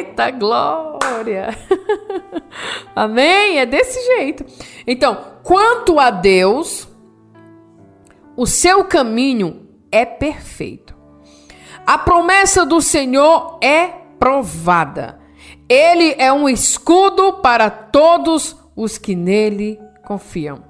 Eita glória! Amém? É desse jeito. Então, quanto a Deus, o seu caminho é perfeito. A promessa do Senhor é provada. Ele é um escudo para todos os que nele confiam.